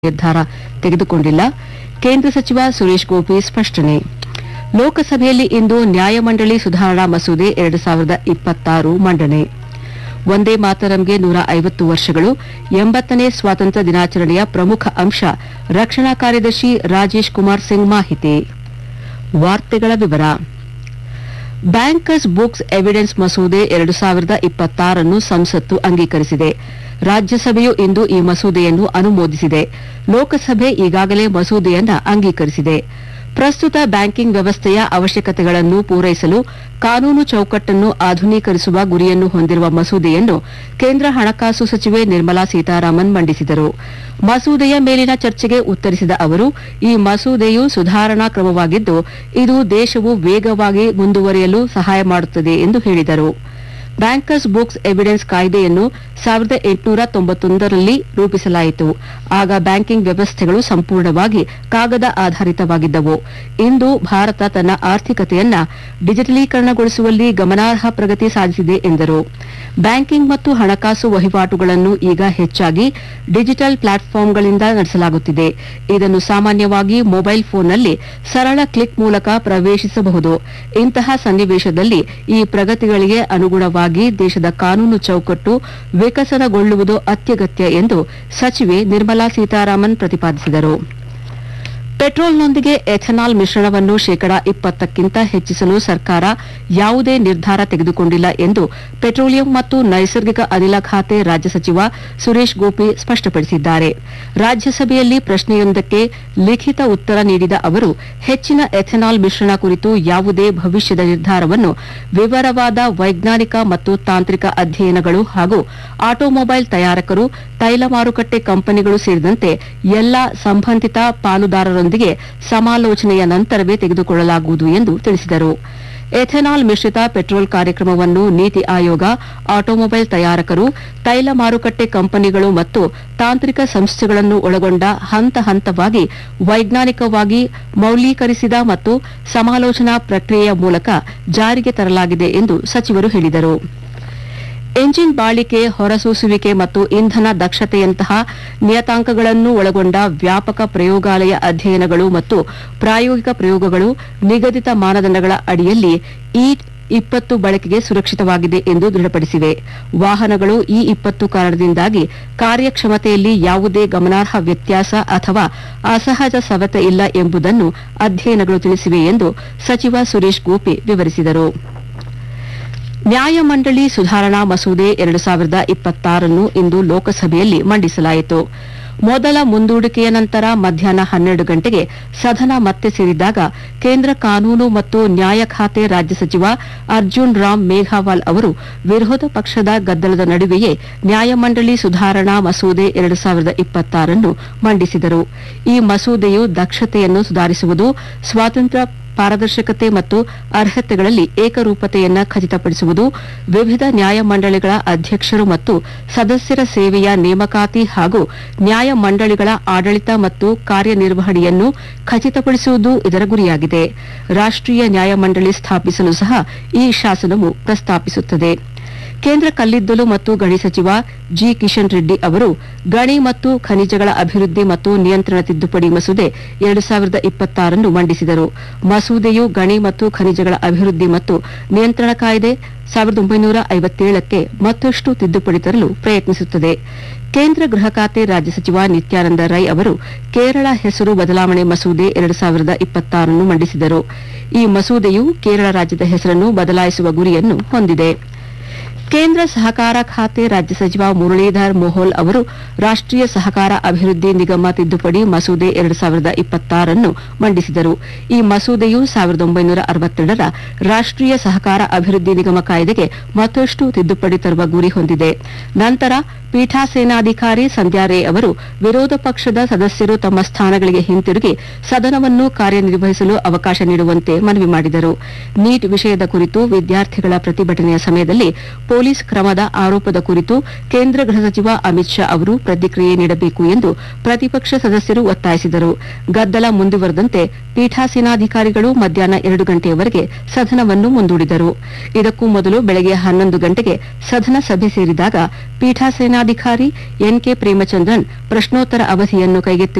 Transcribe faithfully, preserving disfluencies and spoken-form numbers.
ನಿರ್ಧಾರ ತೆಗೆದುಕೊಂಡಿಲ್ಲ. ಕೇಂದ್ರ ಸಚಿವ ಸುರೇಶ್ ಗೋಪಿ ಸ್ಪಷ್ಟನೆ. ಲೋಕಸಭೆಯಲ್ಲಿ ಇಂದು ನ್ಯಾಯಮಂಡಳಿ ಸುಧಾರಣಾ ಮಸೂದೆ ಎರಡು ಸಾವಿರದ ಇಪ್ಪತ್ತಾರು ಮಂಡನೆ. ವಂದೇ ಮಾತರಂಗೆ ನೂರ ಐವತ್ತು ವರ್ಷಗಳು. ಎಂಬತ್ತನೇ ಸ್ವಾತಂತ್ರ್ಯ ದಿನಾಚರಣೆಯ ಪ್ರಮುಖ ಅಂಶ. ರಕ್ಷಣಾ ಕಾರ್ಯದರ್ಶಿ ರಾಜೇಶ್ ಕುಮಾರ್ ಸಿಂಗ್ ಮಾಹಿತಿ. ವಾರ್ತೆಗಳ ವಿವರ. ಬ್ಯಾಂಕರ್ಸ್ ಬುಕ್ಸ್ ಎವಿಡೆನ್ಸ್ ಮಸೂದೆ ಎರಡು ಸಾವಿರದ ಇಪ್ಪತ್ತಾರನ್ನು ಸಂಸತ್ತು ಅಂಗೀಕರಿಸಿದೆ. ರಾಜ್ಯಸಭೆಯು ಇಂದು ಈ ಮಸೂದೆಯನ್ನು ಅನುಮೋದಿಸಿದೆ. ಲೋಕಸಭೆ ಈಗಾಗಲೇ ಮಸೂದೆಯನ್ನು ಅಂಗೀಕರಿಸಿದೆ. ಪ್ರಸ್ತುತ ಬ್ಯಾಂಕಿಂಗ್ ವ್ಯವಸ್ಥೆಯ ಅವಶ್ಯಕತೆಗಳನ್ನು ಪೂರೈಸಲು ಕಾನೂನು ಚೌಕಟ್ಟನ್ನು ಆಧುನೀಕರಿಸುವ ಗುರಿಯನ್ನು ಹೊಂದಿರುವ ಮಸೂದೆಯನ್ನು ಕೇಂದ್ರ ಹಣಕಾಸು ಸಚಿವೆ ನಿರ್ಮಲಾ ಸೀತಾರಾಮನ್ ಮಂಡಿಸಿದರು. ಮಸೂದೆಯ ಮೇಲಿನ ಚರ್ಚೆಗೆ ಉತ್ತರಿಸಿದ ಅವರು, ಈ ಮಸೂದೆಯು ಸುಧಾರಣಾ ಕ್ರಮವಾಗಿದ್ದು, ಇದು ದೇಶವು ವೇಗವಾಗಿ ಮುಂದುವರಿಯಲು ಸಹಾಯ ಮಾಡುತ್ತದೆ ಎಂದು ಹೇಳಿದರು. ಬ್ಯಾಂಕರ್ಸ್ ಬುಕ್ಸ್ ಎವಿಡೆನ್ಸ್ ಕಾಯ್ದೆಯನ್ನು ಸಾವಿರದ ಎಂಟುನೂರ ತೊಂಬತ್ತೊಂದರಲ್ಲಿ ರೂಪಿಸಲಾಯಿತು. ಆಗ ಬ್ಯಾಂಕಿಂಗ್ ವ್ಯವಸ್ಥೆಗಳು ಸಂಪೂರ್ಣವಾಗಿ ಕಾಗದ ಆಧಾರಿತವಾಗಿದ್ದವು. ಇಂದು ಭಾರತ ತನ್ನ ಆರ್ಥಿಕತೆಯನ್ನ ಡಿಜಿಟಲೀಕರಣಗೊಳಿಸುವಲ್ಲಿ ಗಮನಾರ್ಹ ಪ್ರಗತಿ ಸಾಧಿಸಿದೆ ಎಂದರು. ಬ್ಯಾಂಕಿಂಗ್ ಮತ್ತು ಹಣಕಾಸು ವಹಿವಾಟುಗಳನ್ನು ಈಗ ಹೆಚ್ಚಾಗಿ ಡಿಜಿಟಲ್ ಪ್ಲಾಟ್ಫಾರ್ಮ್ಗಳಿಂದ ನಡೆಸಲಾಗುತ್ತಿದೆ. ಇದನ್ನು ಸಾಮಾನ್ಯವಾಗಿ ಮೊಬೈಲ್ ಫೋನ್ನಲ್ಲಿ ಸರಳ ಕ್ಲಿಕ್ ಮೂಲಕ ಪ್ರವೇಶಿಸಬಹುದು. ಇಂತಹ ಸನ್ನಿವೇಶದಲ್ಲಿ ಈ ಪ್ರಗತಿಗಳಿಗೆ ಅನುಗುಣವಾಗಿ ದೇಶದ ಕಾನೂನು ಚೌಕಟ್ಟು ವಿಕಸನಗೊಳ್ಳುವುದು ಅತ್ಯಗತ್ಯ ಎಂದು ಸಚಿವೆ ನಿರ್ಮಲಾ ಸೀತಾರಾಮನ್ ಪ್ರತಿಪಾದಿಸಿದರು. ಪೆಟ್ರೋಲ್ನೊಂದಿಗೆ ಎಥೆನಾಲ್ ಮಿಶ್ರಣವನ್ನು ಶೇಕಡಾ ಇಪ್ಪತ್ತಕ್ಕಿಂತ ಹೆಚ್ಚಿಸಲು ಸರ್ಕಾರ ಯಾವುದೇ ನಿರ್ಧಾರ ತೆಗೆದುಕೊಂಡಿಲ್ಲ ಎಂದು ಪೆಟ್ರೋಲಿಯಂ ಮತ್ತು ನೈಸರ್ಗಿಕ ಅನಿಲ ಖಾತೆ ರಾಜ್ಯ ಸಚಿವ ಸುರೇಶ್ ಗೋಪಿ ಸ್ಪಷ್ಟಪಡಿಸಿದ್ದಾರೆ. ರಾಜ್ಯಸಭೆಯಲ್ಲಿ ಪ್ರಶ್ನೆಯೊಂದಕ್ಕೆ ಲಿಖಿತ ಉತ್ತರ ನೀಡಿದ ಅವರು, ಹೆಚ್ಚಿನ ಎಥೆನಾಲ್ ಮಿಶ್ರಣ ಕುರಿತು ಯಾವುದೇ ಭವಿಷ್ಯದ ನಿರ್ಧಾರವನ್ನು ವಿವರವಾದ ವೈಜ್ಞಾನಿಕ ಮತ್ತು ತಾಂತ್ರಿಕ ಅಧ್ಯಯನಗಳು ಹಾಗೂ ಆಟೋಮೊಬೈಲ್ ತಯಾರಕರು, ತೈಲ ಮಾರುಕಟ್ಟೆ ಕಂಪನಿಗಳು ಸೇರಿದಂತೆ ಎಲ್ಲಾ ಸಂಬಂಧಿತ ಪಾಲುದಾರರೊಂದಿಗೆ ಸಮಾಲೋಚನೆಯ ನಂತರವೇ ತೆಗೆದುಕೊಳ್ಳಲಾಗುವುದು ಎಂದು ತಿಳಿಸಿದರು. ಎಥೆನಾಲ್ ಮಿಶ್ರಿತ ಪೆಟ್ರೋಲ್ ಕಾರ್ಯಕ್ರಮವನ್ನು ನೀತಿ ಆಯೋಗ, ಆಟೋಮೊಬೈಲ್ ತಯಾರಕರು, ತೈಲ ಮಾರುಕಟ್ಟೆ ಕಂಪನಿಗಳು ಮತ್ತು ತಾಂತ್ರಿಕ ಸಂಸ್ಥೆಗಳನ್ನು ಒಳಗೊಂಡ ಹಂತ ಹಂತವಾಗಿ ವೈಜ್ಞಾನಿಕವಾಗಿ ಮೌಲ್ಯೀಕರಿಸಿದ ಮತ್ತು ಸಮಾಲೋಚನಾ ಪ್ರಕ್ರಿಯೆಯ ಮೂಲಕ ಜಾರಿಗೆ ತರಲಾಗಿದೆ ಎಂದು ಸಚಿವರು ಹೇಳಿದರು. ಎಂಜಿನ್ ಬಾಳಿಕೆ, ಹೊರಸೂಸುವಿಕೆ ಮತ್ತು ಇಂಧನ ದಕ್ಷತೆಯಂತಹ ನಿಯತಾಂಕಗಳನ್ನು ಒಳಗೊಂಡ ವ್ಯಾಪಕ ಪ್ರಯೋಗಾಲಯ ಅಧ್ಯಯನಗಳು ಮತ್ತು ಪ್ರಾಯೋಗಿಕ ಪ್ರಯೋಗಗಳು ನಿಗದಿತ ಮಾನದಂಡಗಳ ಅಡಿಯಲ್ಲಿ ಇ ಇಪ್ಪತ್ತು ಬಳಕೆಗೆ ಸುರಕ್ಷಿತವಾಗಿದೆ ಎಂದು ದೃಢಪಡಿಸಿವೆ. ವಾಹನಗಳು ಇ ಇಪ್ಪತ್ತು ಕಾರಣದಿಂದಾಗಿ ಕಾರ್ಯಕ್ಷಮತೆಯಲ್ಲಿ ಯಾವುದೇ ಗಮನಾರ್ಹ ವ್ಯತ್ಯಾಸ ಅಥವಾ ಅಸಹಜ ಸವೆತ ಇಲ್ಲ ಎಂಬುದನ್ನು ಅಧ್ಯಯನಗಳು ತಿಳಿಸಿವೆ ಎಂದು ಸಚಿವ ಸುರೇಶ್ ಗೋಪಿ ವಿವರಿಸಿದರು. ನ್ಯಾಯಮಂಡಳಿ ಸುಧಾರಣಾ ಮಸೂದೆ ಎರಡು ಸಾವಿರದ ಇಪ್ಪತ್ತಾರನ್ನು ಇಂದು ಲೋಕಸಭೆಯಲ್ಲಿ ಮಂಡಿಸಲಾಯಿತು. ಮೊದಲ ಮುಂದೂಡಿಕೆಯ ನಂತರ ಮಧ್ಯಾಹ್ನ ಹನ್ನೆರಡು ಗಂಟೆಗೆ ಸದನ ಮತ್ತೆ ಸೇರಿದಾಗ ಕೇಂದ್ರ ಕಾನೂನು ಮತ್ತು ನ್ಯಾಯ ಖಾತೆ ರಾಜ್ಯ ಸಚಿವ ಅರ್ಜುನ್ ರಾಮ್ ಮೇಘವಾಲ್ ಅವರು ವಿರೋಧ ಪಕ್ಷದ ಗದ್ದಲದ ನಡುವೆಯೇ ನ್ಯಾಯಮಂಡಳಿ ಸುಧಾರಣಾ ಮಸೂದೆ ಎರಡು ಸಾವಿರದ ಇಪ್ಪತ್ತಾರನ್ನು ಮಂಡಿಸಿದರು. ಈ ಮಸೂದೆಯು ದಕ್ಷತೆಯನ್ನು ಸುಧಾರಿಸುವುದು, ಸ್ವಾತಂತ್ರ್ಯ, ಪಾರದರ್ಶಕತೆ ಮತ್ತು ಅರ್ಹತೆಗಳಲ್ಲಿ ಏಕರೂಪತೆಯನ್ನು ಖಚಿತಪಡಿಸುವುದು, ವಿವಿಧ ನ್ಯಾಯಮಂಡಳಿಗಳ ಅಧ್ಯಕ್ಷರು ಮತ್ತು ಸದಸ್ಯರ ಸೇವೆಯ ನೇಮಕಾತಿ ಹಾಗೂ ನ್ಯಾಯಮಂಡಳಿಗಳ ಆಡಳಿತ ಮತ್ತು ಕಾರ್ಯನಿರ್ವಹಣೆಯನ್ನು ಖಚಿತಪಡಿಸುವುದು ಇದರ ಗುರಿಯಾಗಿದೆ. ರಾಷ್ಟೀಯ ನ್ಯಾಯಮಂಡಳಿ ಸ್ಥಾಪಿಸಲು ಸಹ ಈ ಶಾಸನವು ಪ್ರಸ್ತಾಪಿಸುತ್ತದೆ. ಕೇಂದ್ರ ಕಲ್ಲಿದ್ದಲು ಮತ್ತು ಗಣಿ ಸಚಿವ ಜಿ ಕಿಶನ್ ರೆಡ್ಡಿ ಅವರು ಗಣಿ ಮತ್ತು ಖನಿಜಗಳ ಅಭಿವೃದ್ಧಿ ಮತ್ತು ನಿಯಂತ್ರಣ ತಿದ್ದುಪಡಿ ಮಸೂದೆ ಎರಡು ಸಾವಿರದ ಇಪ್ಪತ್ತಾರನ್ನು ಮಂಡಿಸಿದರು. ಮಸೂದೆಯು ಗಣಿ ಮತ್ತು ಖನಿಜಗಳ ಅಭಿವೃದ್ಧಿ ಮತ್ತು ನಿಯಂತ್ರಣ ಕಾಯ್ದೆ ಸಾವಿರದ ಒಂಬೈನೂರ ಐವತ್ತೇಳಕ್ಕೆ ಮತ್ತಷ್ಟು ತಿದ್ದುಪಡಿ ತರಲು ಪ್ರಯತ್ನಿಸುತ್ತದೆ. ಕೇಂದ್ರ ಗೃಹ ಖಾತೆ ರಾಜ್ಯ ಸಚಿವ ನಿತ್ಯಾನಂದ ರೈ ಅವರು ಕೇರಳ ಹೆಸರು ಬದಲಾವಣೆ ಮಸೂದೆ ಎರಡು ಸಾವಿರದ ಇಪ್ಪತ್ತಾರನ್ನು ಮಂಡಿಸಿದರು. ಈ ಮಸೂದೆಯು ಕೇರಳ ರಾಜ್ಯದ ಹೆಸರನ್ನು ಬದಲಾಯಿಸುವ ಗುರಿಯನ್ನು ಹೊಂದಿದೆ. ಕೇಂದ್ರ ಸಹಕಾರ ಖಾತೆ ರಾಜ್ಯ ಸಚಿವ ಮುರಳೀಧರ್ ಮೋಹೋಲ್ ಅವರು ರಾಷ್ಟೀಯ ಸಹಕಾರ ಅಭಿವೃದ್ಧಿ ನಿಗಮ ತಿದ್ದುಪಡಿ ಮಸೂದೆ ಎರಡು ಸಾವಿರದ ಇಪ್ಪತ್ತಾರನ್ನು ಮಂಡಿಸಿದರು. ಈ ಮಸೂದೆಯು ಸಾವಿರದ ಒಂಬೈನೂರ ಅರವತ್ತೆರಡರ ರಾಷ್ಟೀಯ ಸಹಕಾರ ಅಭಿವೃದ್ಧಿ ನಿಗಮ ಕಾಯ್ದೆಗೆ ಮತ್ತಷ್ಟು ತಿದ್ದುಪಡಿ ತರುವ ಗುರಿ ಹೊಂದಿದೆ. ನಂತರ ಪೀಠಾಸೀನಾಧಿಕಾರಿ ಸಂಧ್ಯಾ ರೇ ಅವರು ವಿರೋಧ ಪಕ್ಷದ ಸದಸ್ಯರು ತಮ್ಮ ಸ್ಥಾನಗಳಿಗೆ ಹಿಂತಿರುಗಿ ಸದನವನ್ನು ಕಾರ್ಯನಿರ್ವಹಿಸಲು ಅವಕಾಶ ನೀಡುವಂತೆ ಮನವಿ ಮಾಡಿದರು. ನೀಟ್ ವಿಷಯದ ಕುರಿತು ವಿದ್ಯಾರ್ಥಿಗಳ ಪ್ರತಿಭಟನೆಯ ಸಮಯದಲ್ಲಿ ಪೊಲೀಸ್ ಕ್ರಮದ ಆರೋಪದ ಕುರಿತು ಕೇಂದ್ರ ಗೃಹ ಸಚಿವ ಅಮಿತ್ ಶಾ ಅವರು ಪ್ರತಿಕ್ರಿಯೆ ನೀಡಬೇಕು ಎಂದು ಪ್ರತಿಪಕ್ಷ ಸದಸ್ಯರು ಒತ್ತಾಯಿಸಿದರು. ಗದ್ದಲ ಮುಂದುವರೆದಂತೆ ಪೀಠಾಸೀನಾಧಿಕಾರಿಗಳು ಮಧ್ಯಾಹ್ನ ಎರಡು ಗಂಟೆಯವರೆಗೆ ಸದನವನ್ನು ಮುಂದೂಡಿದರು. ಇದಕ್ಕೂ ಮೊದಲು ಬೆಳಗ್ಗೆ ಹನ್ನೊಂದು ಗಂಟೆಗೆ ಸದನ ಸಭೆ ಸೇರಿದಾಗ ಪೀಠಾಸೀನಾಧಿಕಾರಿ ಎನ್ ಕೆ ಪ್ರೇಮಚಂದ್ರನ್ ಪ್ರಶ್ನೋತ್ತರ ಅವಧಿಯನ್ನು ಕೈಗೆತ್ತಿಕೊಂಡರು.